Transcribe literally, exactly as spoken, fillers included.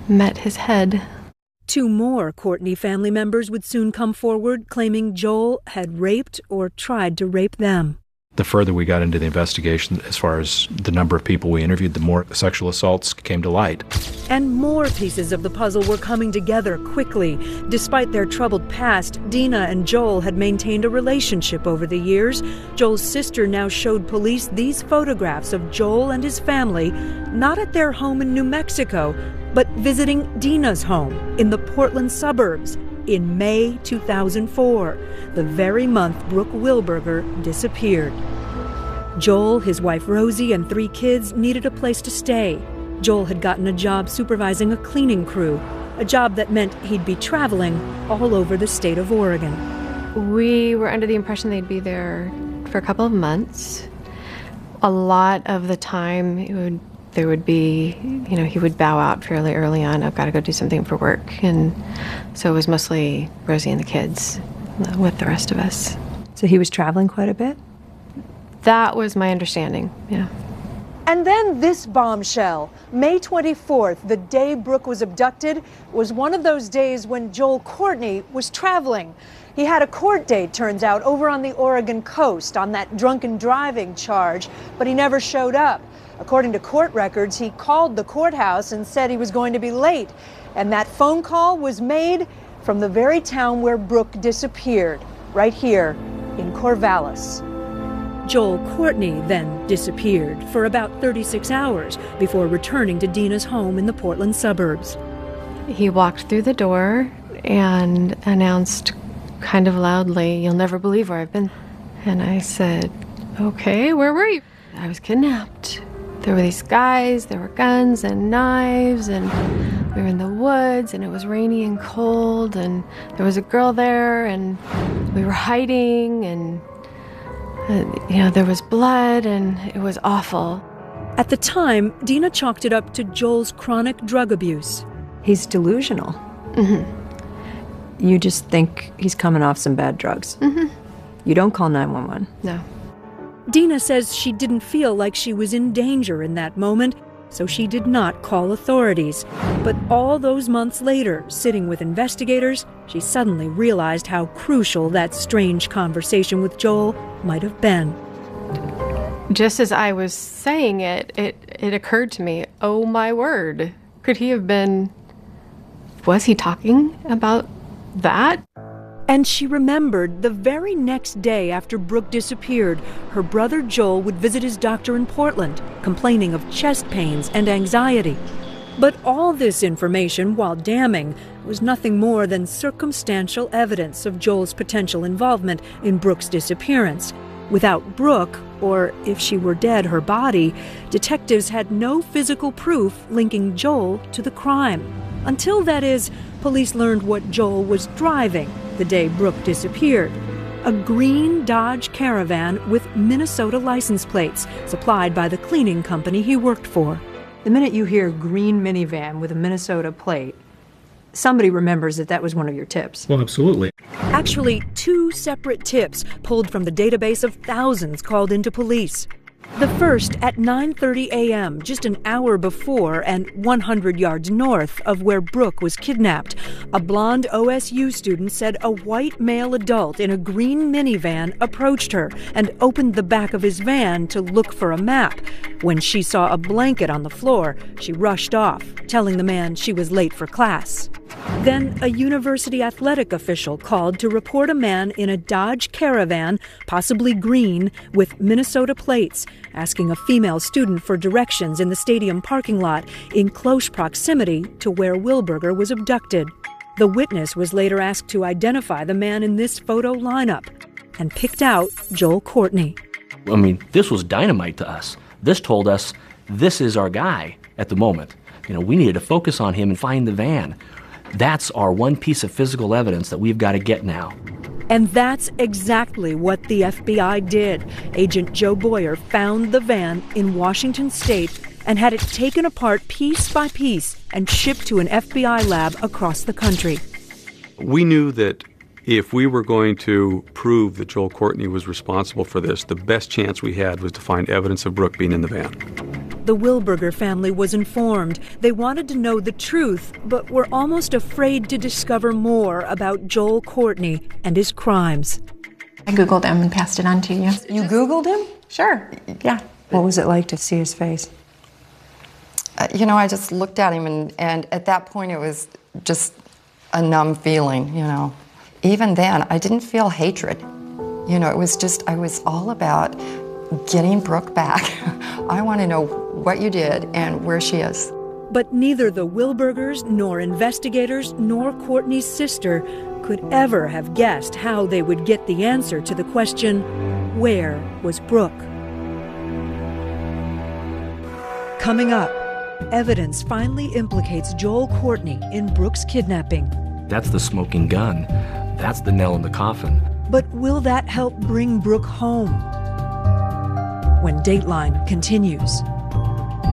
met his head. Two more Courtney family members would soon come forward claiming Joel had raped or tried to rape them. The further we got into the investigation, as far as the number of people we interviewed, the more sexual assaults came to light. And more pieces of the puzzle were coming together quickly. Despite their troubled past, Dina and Joel had maintained a relationship over the years. Joel's sister now showed police these photographs of Joel and his family, not at their home in New Mexico, but visiting Dina's home in the Portland suburbs in May two thousand four, the very month Brooke Wilberger disappeared. Joel, his wife Rosie, and three kids needed a place to stay. Joel had gotten a job supervising a cleaning crew, a job that meant he'd be traveling all over the state of Oregon. We were under the impression they'd be there for a couple of months. A lot of the time, it would, there would be, you know, he would bow out fairly early on. I've got to go do something for work. And so it was mostly Rosie and the kids with the rest of us. So he was traveling quite a bit? That was my understanding, yeah. And then this bombshell. May twenty-fourth, the day Brooke was abducted, was one of those days when Joel Courtney was traveling. He had a court date, turns out, over on the Oregon coast on that drunken driving charge, but he never showed up. According to court records, he called the courthouse and said he was going to be late. And that phone call was made from the very town where Brooke disappeared, right here in Corvallis. Joel Courtney then disappeared for about thirty-six hours before returning to Dina's home in the Portland suburbs. He walked through the door and announced kind of loudly, "You'll never believe where I've been." And I said, "Okay, where were you?" "I was kidnapped. There were these guys, there were guns and knives, and we were in the woods, and it was rainy and cold, and there was a girl there, and we were hiding, and, uh, you know, there was blood, and it was awful." At the time, Dina chalked it up to Joel's chronic drug abuse. He's delusional. Mm-hmm. You just think he's coming off some bad drugs. Mm-hmm. You don't call nine one one. No. Dina says she didn't feel like she was in danger in that moment, so she did not call authorities. But all those months later, sitting with investigators, she suddenly realized how crucial that strange conversation with Joel might have been. Just as I was saying it, it, it occurred to me, oh my word, could he have been, was he talking about that? And she remembered the very next day after Brooke disappeared, her brother Joel would visit his doctor in Portland, complaining of chest pains and anxiety. But all this information, while damning, was nothing more than circumstantial evidence of Joel's potential involvement in Brooke's disappearance. Without Brooke, or if she were dead, her body, detectives had no physical proof linking Joel to the crime. Until, that is, police learned what Joel was driving the day Brooke disappeared. A green Dodge Caravan with Minnesota license plates, supplied by the cleaning company he worked for. The minute you hear green minivan with a Minnesota plate, somebody remembers that that was one of your tips. Well, absolutely. Actually, two separate tips pulled from the database of thousands called into police. The first at nine thirty a.m., just an hour before and one hundred yards north of where Brooke was kidnapped. A blonde O S U student said a white male adult in a green minivan approached her and opened the back of his van to look for a map. When she saw a blanket on the floor, she rushed off, telling the man she was late for class. Then a university athletic official called to report a man in a Dodge Caravan, possibly green, with Minnesota plates, asking a female student for directions in the stadium parking lot in close proximity to where Wilberger was abducted. The witness was later asked to identify the man in this photo lineup and picked out Joel Courtney. I mean, this was dynamite to us. This told us this is our guy at the moment. You know, we needed to focus on him and find the van. That's our one piece of physical evidence that we've got to get now. And that's exactly what the F B I did. Agent Joe Boyer found the van in Washington State and had it taken apart piece by piece and shipped to an F B I lab across the country. We knew that if we were going to prove that Joel Courtney was responsible for this, the best chance we had was to find evidence of Brooke being in the van. the Wilberger family was informed. They wanted to know the truth, but were almost afraid to discover more about Joel Courtney and his crimes. I Googled him and passed it on to you. You Googled him? Sure, yeah. What was it like to see his face? Uh, you know, I just looked at him, and, and at that point it was just a numb feeling, you know. Even then, I didn't feel hatred. You know, it was just, I was all about getting Brooke back. I want to know what you did and where she is. But neither the Wilbergers, nor investigators, nor Courtney's sister could ever have guessed how they would get the answer to the question, where was Brooke? Coming up, evidence finally implicates Joel Courtney in Brooke's kidnapping. That's the smoking gun. That's the nail in the coffin. But will that help bring Brooke home? When Dateline continues.